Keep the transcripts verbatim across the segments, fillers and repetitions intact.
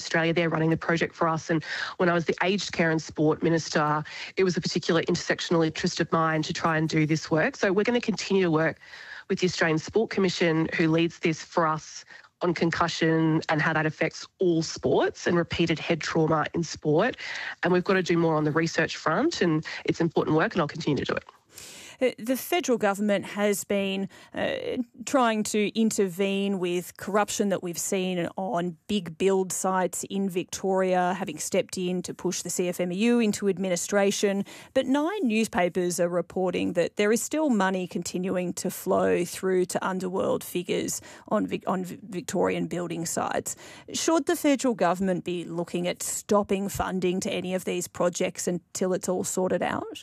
Australia. They're running the project for us. And when I was the Aged Care and Sport Minister, it was a particular intersectional interest of mine to try and do this work. So we're going to continue to work with the Australian Sport Commission, who leads this for us, on concussion and how that affects all sports and repeated head trauma in sport. And we've got to do more on the research front, and it's important work, and I'll continue to do it. The federal government has been uh, trying to intervene with corruption that we've seen on big build sites in Victoria, having stepped in to push the C F M E U into administration. But nine newspapers are reporting that there is still money continuing to flow through to underworld figures on, Vic- on Victorian building sites. Should the federal government be looking at stopping funding to any of these projects until it's all sorted out?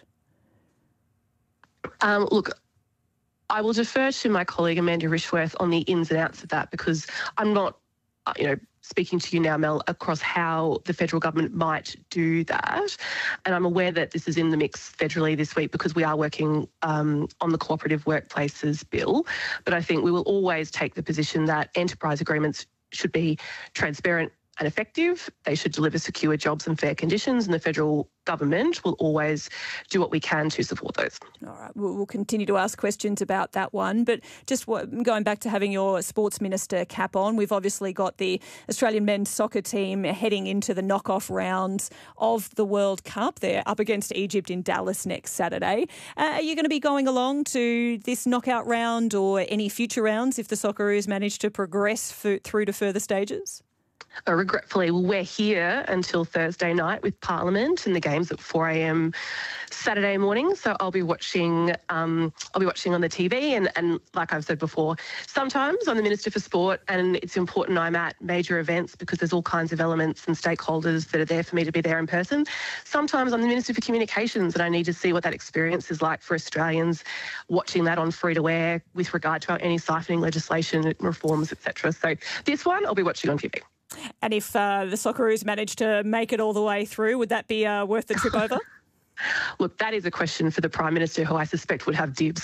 Um, look, I will defer to my colleague Amanda Rishworth on the ins and outs of that, because I'm not, you know, speaking to you now, Mel, across how the federal government might do that. And I'm aware that this is in the mix federally this week because we are working um, on the Cooperative Workplaces Bill. But I think we will always take the position that enterprise agreements should be transparent and effective. They should deliver secure jobs and fair conditions, and the federal government will always do what we can to support those. All right, we'll continue to ask questions about that one, but just going back to having your sports minister cap on, we've obviously got the Australian men's soccer team heading into the knockoff rounds of the World Cup. They're up against Egypt in Dallas next Saturday. Uh, are you going to be going along to this knockout round or any future rounds if the Socceroos manage to progress f- through to further stages? Uh, regretfully, we're here until Thursday night with Parliament and the games at four a.m. Saturday morning. So I'll be watching. Um, I'll be watching on the T V, and, and like I've said before, sometimes I'm the Minister for Sport, and it's important I'm at major events because there's all kinds of elements and stakeholders that are there for me to be there in person. Sometimes I'm the Minister for Communications, and I need to see what that experience is like for Australians watching that on free to air with regard to our anti-siphoning legislation reforms, et cetera. So this one I'll be watching on T V. And if uh, the Socceroos manage to make it all the way through, would that be uh, worth the trip over? Look, that is a question for the Prime Minister, who I suspect would have dibs.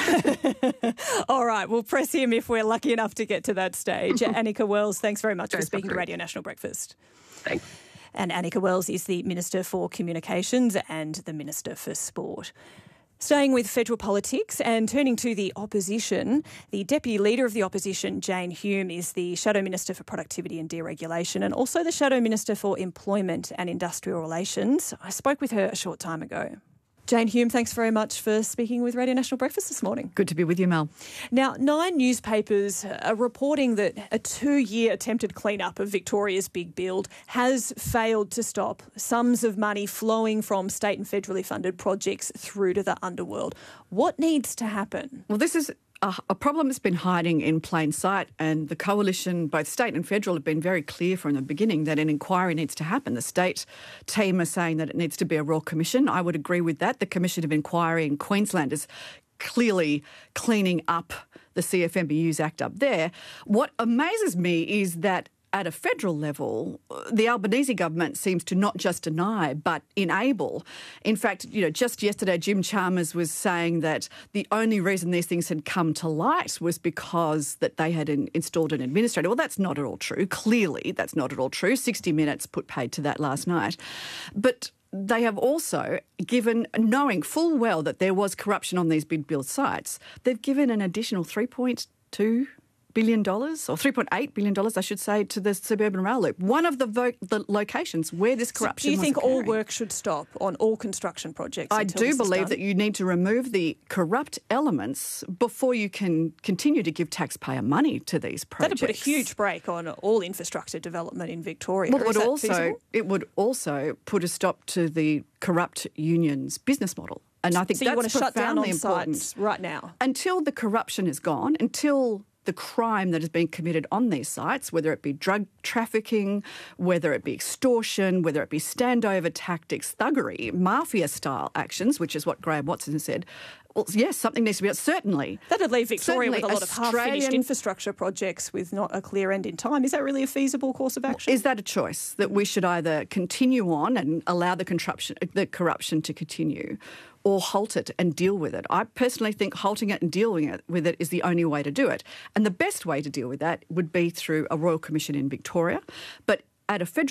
All right, we'll press him if we're lucky enough to get to that stage. Annika Wells, thanks very much Go for speaking to Radio National Breakfast. Thanks. And Annika Wells is the Minister for Communications and the Minister for Sport. Staying with federal politics and turning to the opposition, the Deputy Leader of the Opposition, Jane Hume, is the Shadow Minister for Productivity and Deregulation and also the Shadow Minister for Employment and Industrial Relations. I spoke with her a short time ago. Jane Hume, thanks very much for speaking with Radio National Breakfast this morning. Good to be with you, Mel. Now, nine newspapers are reporting that a two-year attempted clean-up of Victoria's big build has failed to stop sums of money flowing from state and federally funded projects through to the underworld. What needs to happen? Well, this is a, a problem that's been hiding in plain sight, and the coalition, both state and federal, have been very clear from the beginning that an inquiry needs to happen. The state team are saying that it needs to be a royal commission. I would agree with that. The Commission of Inquiry in Queensland is clearly cleaning up the C F M E U's act up there. What amazes me is that at a federal level, the Albanese government seems to not just deny but enable. In fact, you know, just yesterday, Jim Chalmers was saying that the only reason these things had come to light was because that they had in, installed an administrator. Well, that's not at all true. Clearly, that's not at all true. sixty minutes put paid to that last night. But they have also given, knowing full well that there was corruption on these big build sites, they've given an additional three point two billion dollars, or three point eight billion dollars, I should say, to the suburban rail loop. One of the, vo- the locations where this corruption was So do you think occurring. all work should stop on all construction projects? I do believe that you need to remove the corrupt elements before you can continue to give taxpayer money to these projects. That'd put a huge brake on all infrastructure development in Victoria. Well, it would also feasible? it would also put a stop to the corrupt unions' business model. And I think so that's you want to shut down on important. sites right now? Until the corruption is gone, until the crime that has been committed on these sites, whether it be drug trafficking, whether it be extortion, whether it be standover tactics, thuggery, mafia-style actions, which is what Graham Watson said, well, yes, something needs to be done. Certainly. That'd leave Victoria Certainly with a lot Australian... of half-finished infrastructure projects with not a clear end in time. Is that really a feasible course of action? Is that a choice that we should either continue on and allow the corruption, the corruption to continue, or halt it and deal with it? I personally think halting it and dealing it with it is the only way to do it. And the best way to deal with that would be through a royal commission in Victoria. But at a federal